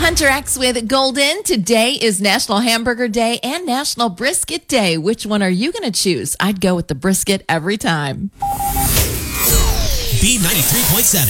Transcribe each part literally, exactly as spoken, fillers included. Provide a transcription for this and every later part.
Hunter X with Golden. Today is National Hamburger Day and National Brisket Day. Which one are you going to choose? I'd go with the brisket every time. B ninety-three point seven.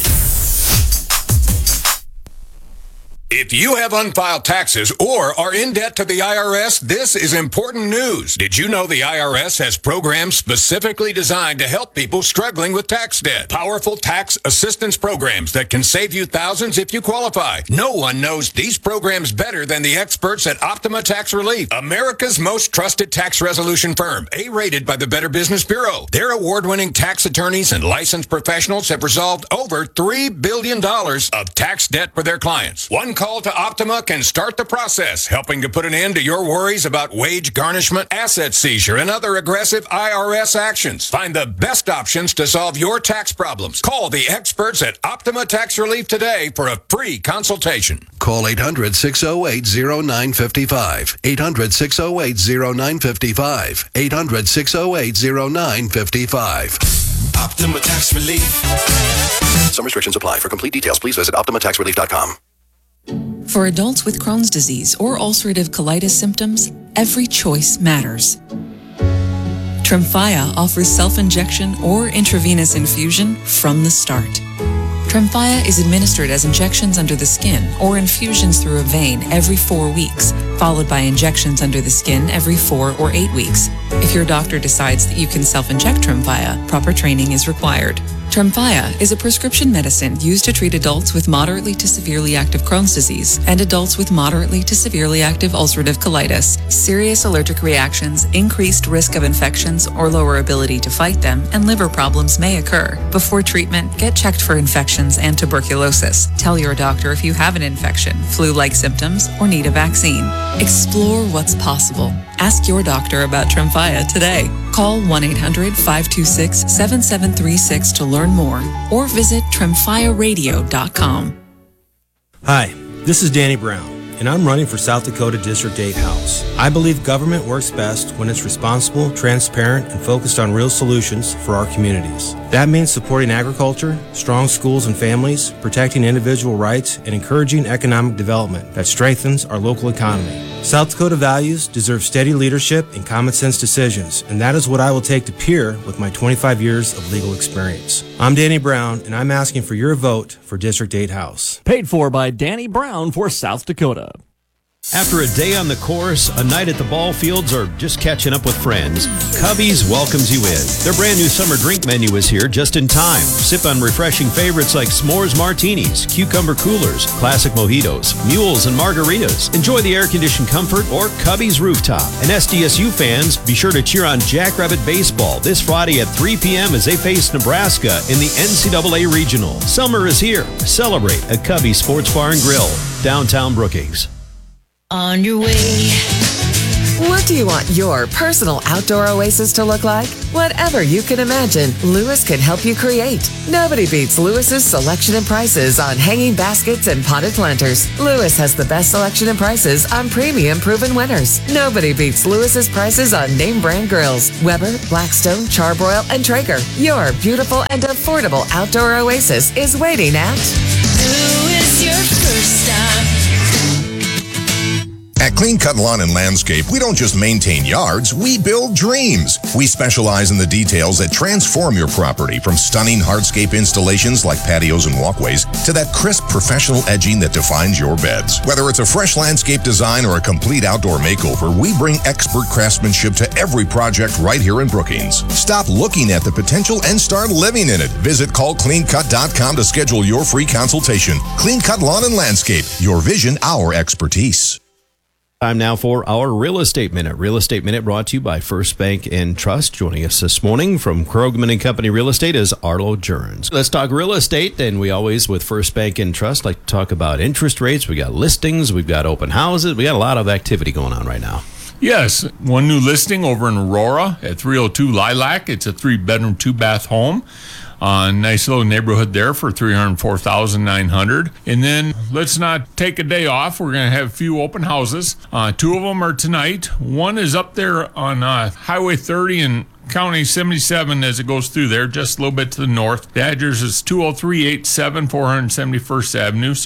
If you have unfiled taxes or are in debt to the I R S, this is important news. Did you know the I R S has programs specifically designed to help people struggling with tax debt? Powerful tax assistance programs that can save you thousands if you qualify. No one knows these programs better than the experts at Optima Tax Relief, America's most trusted tax resolution firm, A-rated by the Better Business Bureau. Their award-winning tax attorneys and licensed professionals have resolved over three billion dollars of tax debt for their clients. One call to Optima can start the process, helping to put an end to your worries about wage garnishment, asset seizure, and other aggressive I R S actions. Find the best options to solve your tax problems. Call the experts at Optima Tax Relief today for a free consultation. Call eight hundred, six oh eight, oh nine five five. eight hundred, six oh eight, oh nine five five. eight hundred, six oh eight, oh nine five five. Optima Tax Relief. Some restrictions apply. For complete details, please visit optima tax relief dot com. For adults with Crohn's disease or ulcerative colitis symptoms, every choice matters. Tremfya offers self-injection or intravenous infusion from the start. Tremfya is administered as injections under the skin or infusions through a vein every four weeks, followed by injections under the skin every four or eight weeks. If your doctor decides that you can self-inject Tremfya, proper training is required. Tremfya is a prescription medicine used to treat adults with moderately to severely active Crohn's disease and adults with moderately to severely active ulcerative colitis. Serious allergic reactions, increased risk of infections or lower ability to fight them, and liver problems may occur. Before treatment, get checked for infections and tuberculosis. Tell your doctor if you have an infection, flu-like symptoms, or need a vaccine. Explore what's possible. Ask your doctor about Tremfya today. Call one eight hundred, five two six, seven seven three six to learn more or visit tremfya radio dot com. Hi, this is Danny Brown, and I'm running for South Dakota District eight House. I believe government works best when it's responsible, transparent, and focused on real solutions for our communities. That means supporting agriculture, strong schools and families, protecting individual rights, and encouraging economic development that strengthens our local economy. South Dakota values deserve steady leadership and common sense decisions, and that is what I will take to peer with my twenty-five years of legal experience. I'm Danny Brown, and I'm asking for your vote for District eight House. Paid for by Danny Brown for South Dakota. After a day on the course, a night at the ball fields, or just catching up with friends, Cubby's welcomes you in. Their brand new summer drink menu is here just in time. Sip on refreshing favorites like s'mores martinis, cucumber coolers, classic mojitos, mules, and margaritas. Enjoy the air-conditioned comfort or Cubby's rooftop. And S D S U fans, be sure to cheer on Jackrabbit Baseball this Friday at three p.m. as they face Nebraska in the N C double A Regional. Summer is here. Celebrate at Cubby's Sports Bar and Grill, downtown Brookings. On your way. What do you want your personal outdoor oasis to look like? Whatever you can imagine, Lewis can help you create. Nobody beats Lewis's selection and prices on hanging baskets and potted planters. Lewis has the best selection and prices on premium proven winners. Nobody beats Lewis's prices on name brand grills. Weber, Blackstone, Charbroil, and Traeger. Your beautiful and affordable outdoor oasis is waiting at Lewis, your first stop. At Clean Cut Lawn and Landscape, we don't just maintain yards, we build dreams. We specialize in the details that transform your property, from stunning hardscape installations like patios and walkways to that crisp professional edging that defines your beds. Whether it's a fresh landscape design or a complete outdoor makeover, we bring expert craftsmanship to every project right here in Brookings. Stop looking at the potential and start living in it. Visit call clean cut dot com to schedule your free consultation. Clean Cut Lawn and Landscape, your vision, our expertise. Time now for our Real Estate Minute. Real Estate Minute brought to you by First Bank and Trust. Joining us this morning from Krogman and Company Real Estate is Arlo Jurns. Let's talk real estate, and we always, with First Bank and Trust, like to talk about interest rates. We got listings, we've got open houses, we got a lot of activity going on right now. Yes, one new listing over in Aurora at three oh two Lilac. It's a three-bedroom, two-bath home. Uh, nice little neighborhood there for three hundred four thousand nine hundred dollars. And then let's not take a day off. We're going to have a few open houses. Uh, two of them are tonight. One is up there on uh, Highway thirty and County seventy-seven as it goes through there, just a little bit to the north. The address is two oh three eight seven four hundred seventy-first Avenue, so you have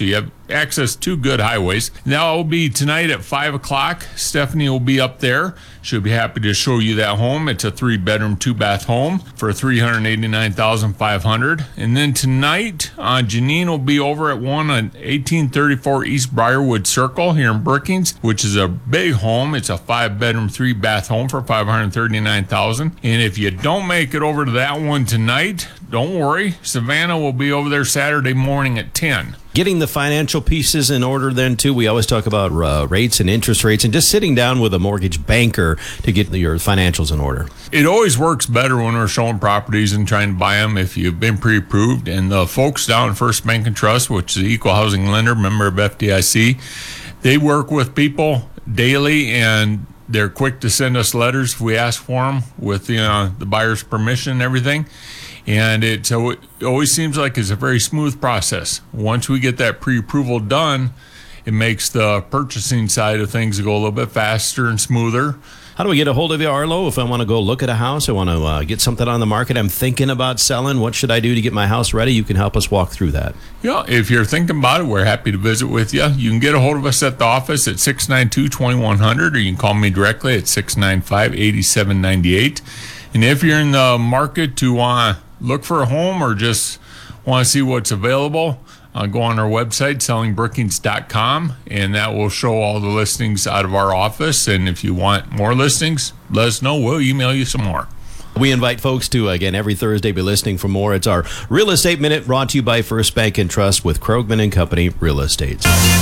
access two good highways. That will be tonight at five o'clock. Stephanie will be up there. She'll be happy to show you that home. It's a three-bedroom, two-bath home for three hundred eighty-nine thousand five hundred dollars. And then tonight, uh, Janine will be over at one on eighteen thirty-four East Briarwood Circle here in Brookings, which is a big home. It's a five-bedroom, three-bath home for five hundred thirty-nine thousand dollars. And if you don't make it over to that one tonight, don't worry. Savannah will be over there Saturday morning at ten. Getting the financial pieces in order then, too. We always talk about uh, rates and interest rates and just sitting down with a mortgage banker to get your financials in order. It always works better when we're showing properties and trying to buy them if you've been pre-approved. And the folks down at First Bank and Trust, which is the equal housing lender, member of F D I C, they work with people daily and they're quick to send us letters if we ask for them with the, uh, the buyer's permission and everything. And it, so it always seems like it's a very smooth process. Once we get that pre-approval done, it makes the purchasing side of things go a little bit faster and smoother. How do we get a hold of you, Arlo? If I want to go look at a house, I want to uh, get something on the market, I'm thinking about selling, what should I do to get my house ready? You can help us walk through that. Yeah, if you're thinking about it, we're happy to visit with you. You can get a hold of us at the office at six nine two, two one zero zero, or you can call me directly at six nine five, eight seven nine eight. And if you're in the market to uh, look for a home or just want to see what's available, uh, go on our website, selling brookings dot com, and that will show all the listings out of our office. And if you want more listings, let us know. We'll email you some more. We invite folks to, again, every Thursday be listening for more. It's our Real Estate Minute brought to you by First Bank and Trust with Krogman and Company Real Estate.